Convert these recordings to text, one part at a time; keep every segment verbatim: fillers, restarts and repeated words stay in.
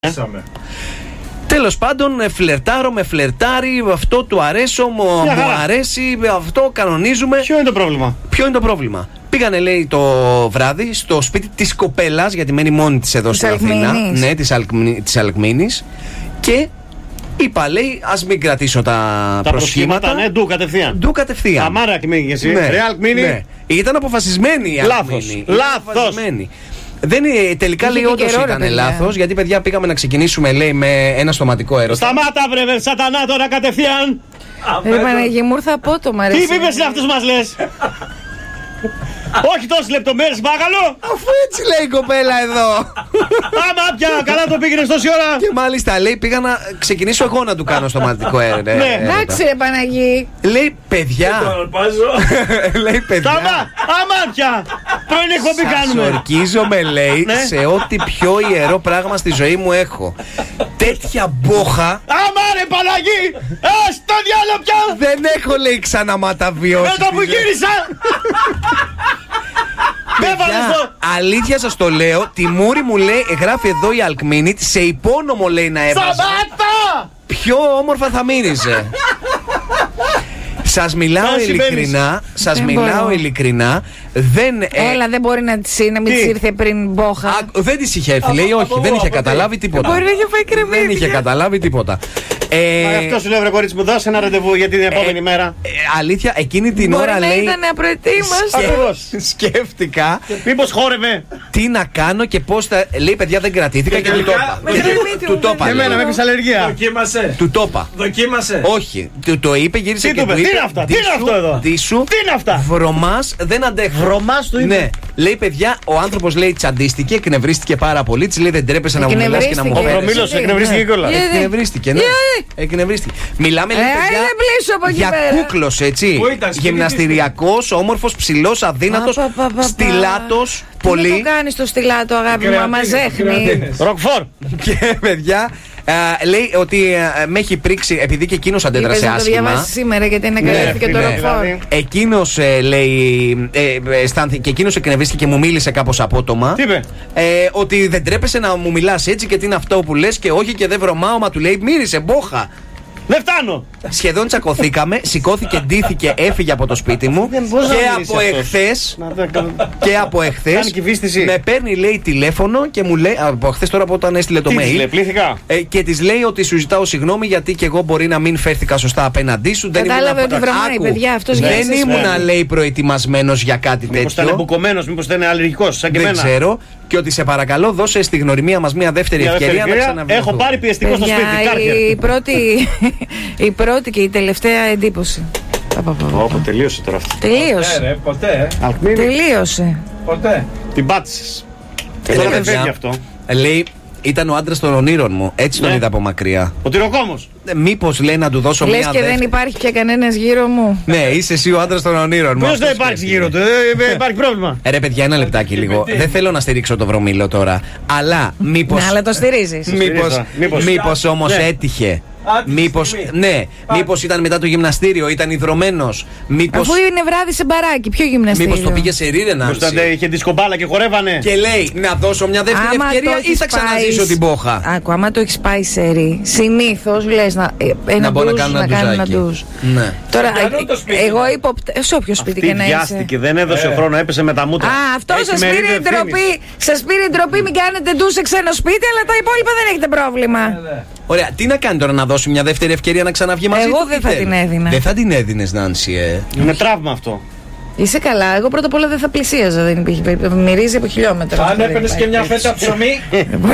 Ε? Τέλος πάντων, φλερτάρω, με φλερτάρει, αυτό του αρέσω, μου, μου αρέσει, αυτό κανονίζουμε. Ποιο είναι το πρόβλημα? Ποιο είναι το πρόβλημα? Πήγανε, λέει, το βράδυ στο σπίτι της κοπέλας, γιατί μένει μόνη της εδώ στην Αθήνα. Ναι, της, Αλκμη, της Αλκμήνης. Και είπα, λέει, ας μην κρατήσω τα, τα προσχήματα. προσχήματα, ναι, ντου κατευθείαν. Ντου κατευθείαν. Αμάρα Αλκμήνη και εσύ. Ναι, Ρε Αλκμήνη. Ναι. Ήταν αποφασισμένη η Αλκμήνη. Λάθος. Δεν είναι, τελικά είχε λέει όντως ήταν λάθος. Γιατί, παιδιά, πήγαμε να ξεκινήσουμε, λέει, με ένα στοματικό έρωτα. Σταμάτα, βρε, σατανά, τώρα κατευθείαν. Ρε Παναγί μου, ήρθα απότομα, ρε. Τι πίπες είναι αυτούς μας λες? Όχι τόσες λεπτομέρειες, παρακαλώ. Αφού έτσι λέει η κοπέλα εδώ. Άμα πια, καλά το πήγαινες τόση ώρα. Και μάλιστα, λέει, πήγα να ξεκινήσω εγώ να του κάνω στοματικό έρωτα. Ναι, εντάξει, ρε Παναγί. Λέει, παιδιά. Λέει, παιδιά. Άμα πια. Πρώην εκπομπή κάνουμε. Σας ορκίζομαι, λέει, ναι. σε ό,τι πιο ιερό πράγμα στη ζωή μου έχω. Τέτοια μπόχα. Άμα ρε Παναγί. Ας το διάλο πια. Δεν έχω, λέει, ξαναματαβιώσει. Με το που γύρισα. Παιδιά, αλήθεια σας το λέω, τη μούρη μου, λέει, γράφει εδώ η Αλκμήνη, σε υπόνομο, λέει, να έβαζα. Σταμάτα! Πιο όμορφα θα μύριζε. Σας μιλάω ειλικρινά, σας μιλάω ειλικρινά, δεν... Έλα, δεν μπορεί να της είναι, μην της ήρθε πριν μπόχα. Α, δεν της είχε έρθει, λέει, όχι, δεν είχε καταλάβει τίποτα. Μπορεί να είχε φάει κρεμμύδια. Δεν είχε καταλάβει τίποτα. Ε, αυτό σου λέω, βρε κορίτσι μου, δώσε ένα ραντεβού για την επόμενη ε, μέρα. Ε, αλήθεια, εκείνη την μπορεί ώρα, να λέει. Ήταν απροετοίμαστο. Σκε, σκέφτηκα. Μήπως χόρευε. Τι να κάνω και πώς θα. Λέει, παιδιά, δεν κρατήθηκα και, και του το είπα. Του το είπα. Εμένα με έπεισε αλλεργία. Δοκίμασε. Του το είπα. Δοκίμασε. Όχι. Του το είπε, γύρισε τι και του είπε. Τι είναι αυτά, τι είναι αυτό εδώ? Δίσου, τι είναι αυτά? Βρωμάς, δεν αντέχω. Βρωμάς του είπε. Ναι. Λέει, παιδιά, ο άνθρωπος, λέει, τσαντίστηκε, εκνευρίστηκε πάρα πολύ. Της λέει, δεν τρέπεσαι να μου μιλάς και να μου Ο Προμήλος εκνευρίστηκε κιόλας. Εκνευρίστηκε, ναι. Εκνευρίστηκε. Μιλάμε, λέει, παιδιά, για κούκλος, έτσι. Γυμναστηριακός, όμορφος, ψηλός, αδύνατος, στιλάτος, πολύ. Τι το κάνεις το στιλάτο, αγάπη μου, άμα ζέχνει. Ροκφόρ. Και, παιδιά, Uh, λέει ότι uh, με έχει πρίξει, επειδή και εκείνος αντέδρασε άσχημα. Να το διαβάσει σήμερα γιατί είναι καλύφθηκε το ροκφόρ. Εκείνος uh, λέει, uh, αισθάνθηκε, και εκείνος εκνευρίστηκε και μου μίλησε κάπως απότομα. Τι είπε? Uh, ότι δεν τρέπεσαι να μου μιλάς έτσι και τι είναι αυτό που λες και όχι και δεν βρωμάω, μα του λέει μύρισε μπόχα. Δεν φτάνω! Σχεδόν τσακωθήκαμε, σηκώθηκε, ντύθηκε, έφυγε από το σπίτι μου και από εχθές, και από εχθές με παίρνει, λέει, τηλέφωνο και μου λέει, από εχθές τώρα από όταν έστειλε το mail, ε, και της λέει ότι σου ζητάω συγγνώμη γιατί και εγώ μπορεί να μην φέρθηκα σωστά απέναντί σου. Κατάλαβε ότι βρωμάει, παιδιά, αυτός δεν ήμουνα, λέει, προετοιμασμένος για κάτι τέτοιο. Μήπως ήταν μπουκωμένος, μήπως ήταν αλλεργικός, σαν και δεν εμένα. ξέρω. Και ότι σε παρακαλώ, δώσε στη γνωριμία μας μια δεύτερη μια ευκαιρία δεύτερη να ξαναβρεθούμε. Έχω πάρει πιεστικό στο σπίτι. Η πρώτη, η πρώτη και η τελευταία εντύπωση. Ωπω, τελείωσε τώρα αυτό. Τελείωσε. Ποτέ, ρε, ποτέ. Αλκμήνη. Τελείωσε. Ποτέ. Την πάτησες. Ε, Τώρα δεν φεύγει αυτό. Λέει, ήταν ο άντρας των ονείρων μου. Έτσι τον ναι. είδα από μακριά. Ο τυροκόμος. Ε, μήπως, λέει, να του δώσω λες μια και δεύτερη. δεν υπάρχει πια κανένας γύρω μου. Ναι, είσαι εσύ ο άντρας των ονείρων μου. Ποιος δεν υπάρχει γύρω του, δεν υπάρχει πρόβλημα. Ε, ρε, παιδιά, ένα λεπτάκι λίγο. Δεν θέλω να στηρίξω το βρωμίλο τώρα. Αλλά μήπως. Ναι, αλλά το στηρίζεις. Μήπως, μήπως, μήπως όμως ναι. έτυχε. Μήπως, ναι, μήπως ήταν μετά το γυμναστήριο, ήταν ιδρωμένος. Μήπως. Αφού είναι βράδυ σε μπαράκι, ποιο γυμναστήριο? Μήπως το πήγε σε ρίδενα. Μήπως είχε δισκομπάλα και χορεύανε. Και λέει, να δώσω μια δεύτερη άμα ευκαιρία ή θα ξαναζήσω την πόχα. Άκου, άμα το έχεις πάει σε ρί, συνήθως λες να, ένα να μπορώ ντουζ, να κάνω να ένα κάνω ένα ντουζάκι. ντουζ. Ναι. Τώρα, το σπίτι, εγώ ναι. υποπτε... σε όποιο σπίτι Αυτή και να είσαι. βιάστηκε, δεν έδωσε χρόνο, έπεσε με τα μούτρα. Α, αυτό Έχει σας πήρε μερίδιο η ντροπή. Σας πήρε η ντροπή, μην κάνετε ντουζ σε ξένο σπίτι, αλλά τα υπόλοιπα δεν έχετε πρόβλημα. Ωραία, τι να κάνει τώρα, να δώσει μια δεύτερη ευκαιρία να ξαναβγεί μαζί Εγώ του? δεν θα θέλει? την έδινα. Δεν θα την έδινες, Νάνση, ε. Είναι τραύμα αυτό. Είσαι καλά. Εγώ πρώτα απ' όλα δεν θα πλησίαζα. Δεν υπήρχε περίπτωση. Μυρίζει από χιλιόμετρα. Αν έπαιρνες και μια φέτα ψωμί.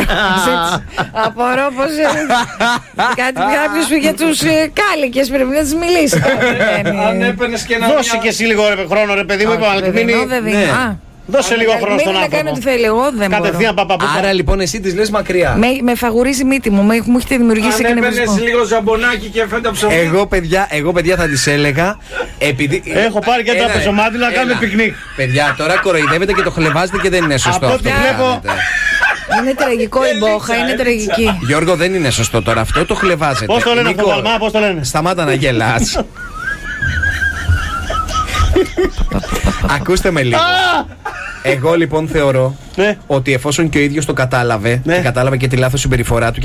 Απορώ πως. Κάτι κάποιος για τους κάλικες πρέπει να τις μιλήσει. Αν έπαιρνες και ένα. Δώσε και εσύ λίγο χρόνο, ρε παιδί μου, είπα Αλκμήνη. Δώσε λίγο χρόνο στον άνθρωπο. Μην κάνει ό,τι θέλει, εγώ δεν μπορώ. Κατευθείαν παπαπούκα. Άρα λοιπόν εσύ της λες μακριά. Με, με φαγουρίζει μύτη μου, με, μου έχετε δημιουργήσει Αν έπαιρνες εκνευρισμό. λίγο ζαμπονάκι και φέτα ψωμί. Εγώ παιδιά, εγώ παιδιά θα της έλεγα. Επειδή... Έχω πάρει και τα πεζομάτια να κάνουμε πικνίκ. Παιδιά, τώρα κοροϊδεύετε και το χλεβάζετε και δεν είναι σωστό. Από αυτό ό,τι που βλέπω. κάνετε. Είναι τραγικό η μπόχα, είναι τραγική. Γιώργο, δεν είναι σωστό τώρα αυτό, το χλεβάζετε. Πώς το λένε αυτό Νίκο, το αλμά, πώς το λένε? Σταμάτα να γελάς. Ακούστε με λίγο. Εγώ λοιπόν θεωρώ ότι εφόσον και ο ίδιος το κατάλαβε και κατάλαβε και τη λάθος συμπεριφορά του.